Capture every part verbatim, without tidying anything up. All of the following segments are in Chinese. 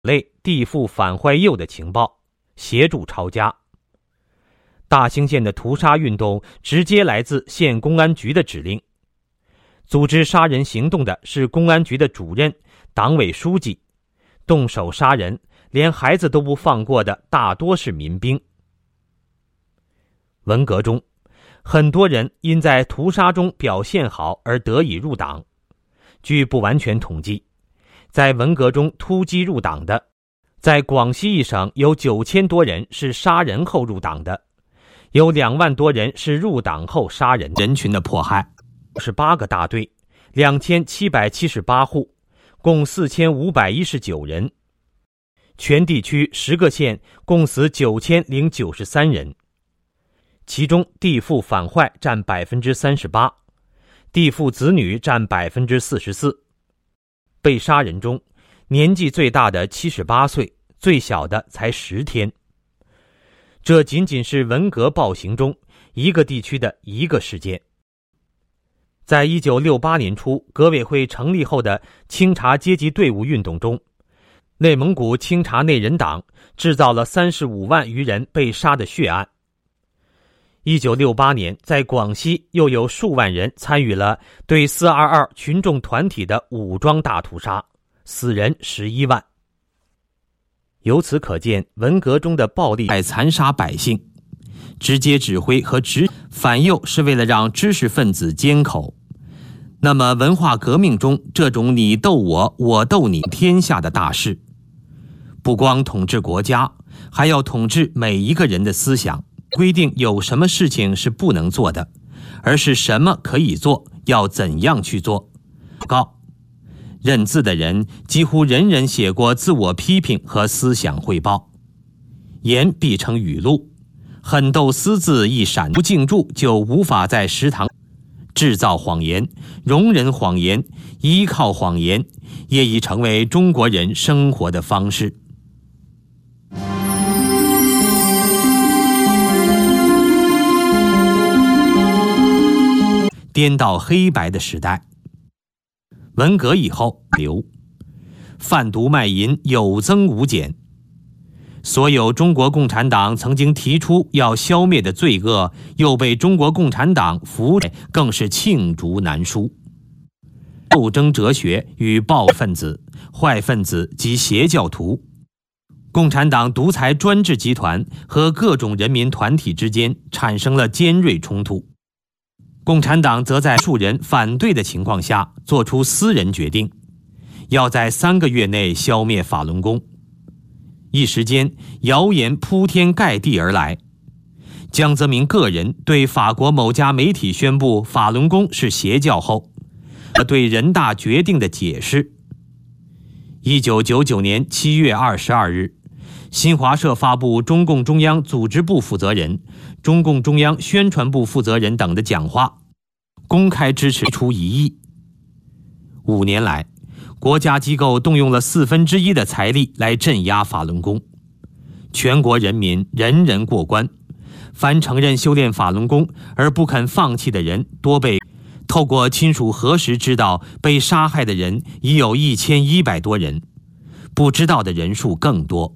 类地富反坏右的情报，协助抄家。大兴县的屠杀运动直接来自县公安局的指令，组织杀人行动的是公安局的主任、党委书记，动手杀人连孩子都不放过的大多是民兵。文革中，很多人因在屠杀中表现好而得以入党。据不完全统计，在文革中突击入党的，在广西一省有九千多人是杀人后入党的，有两万多人是入党后杀人。人群的迫害，十八个大队，两千七百七十八户，共四千五百一十九人。全地区十个县共死九千零九十三人，其中地富反坏占百分之三十八，地富子女占百分之四十四。被杀人中，年纪最大的七十八岁，最小的才十天。这仅仅是文革暴行中一个地区的一个事件。在一九六八年初革委会成立后的清查阶级队伍运动中，内蒙古清查内人党制造了三十五万余人被杀的血案。一九六八年，在广西又有数万人参与了对四二二群众团体的武装大屠杀，死人十一万。由此可见，文革中的暴力在残杀百姓，直接指挥和指反右是为了让知识分子缄口。那么文化革命中这种你斗我，我斗你天下的大事，不光统治国家，还要统治每一个人的思想，规定有什么事情是不能做的，而是什么可以做，要怎样去做。告认字的人几乎人人写过自我批评和思想汇报，言必成语录，狠斗私字一闪不敬注，就无法在食堂制造谎言、容忍谎言、依靠谎言，也已成为中国人生活的方式。颠倒黑白的时代，文革以后流贩毒卖淫有增无减，所有中国共产党曾经提出要消灭的罪恶，又被中国共产党扶，更是罄竹难书。斗争哲学与暴分子、坏分子及邪教徒，共产党独裁专制集团和各种人民团体之间产生了尖锐冲突。共产党则在数人反对的情况下做出私人决定，要在三个月内消灭法轮功。一时间谣言铺天盖地而来，江泽民个人对法国某家媒体宣布法轮功是邪教后，对人大决定的解释。一九九九年七月二十二日，新华社发布中共中央组织部负责人、中共中央宣传部负责人等的讲话，公开支持出一亿。五年来，国家机构动用了四分之一的财力来镇压法轮功，全国人民人人过关，凡承认修炼法轮功而不肯放弃的人多被透过亲属核实知道，被杀害的人已有一千一百多人，不知道的人数更多。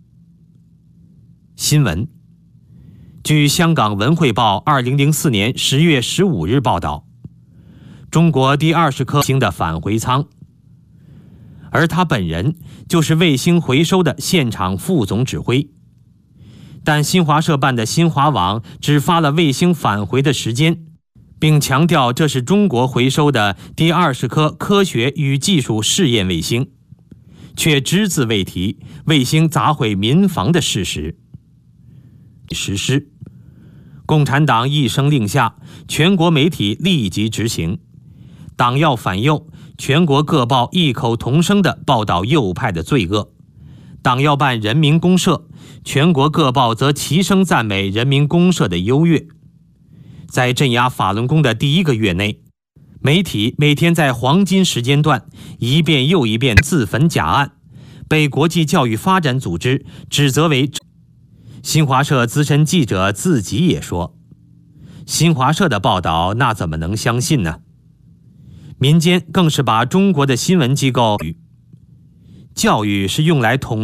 新闻，据香港文汇报二零零四年十月十五日报道，中国第二十颗星的返回舱，而他本人就是卫星回收的现场副总指挥。但新华社办的新华网只发了卫星返回的时间，并强调这是中国回收的第二十颗科学与技术试验卫星，却只字未提卫星砸毁民房的事实。实施，共产党一声令下，全国媒体立即执行。党要反右，全国各报异口同声地报道右派的罪恶；党要办人民公社，全国各报则齐声赞美人民公社的优越。在镇压法轮功的第一个月内，媒体每天在黄金时间段一遍又一遍自焚假案，被国际教育发展组织指责为。新华社资深记者自己也说，新华社的报道那怎么能相信呢？民间更是把中国的新闻机构教育是用来统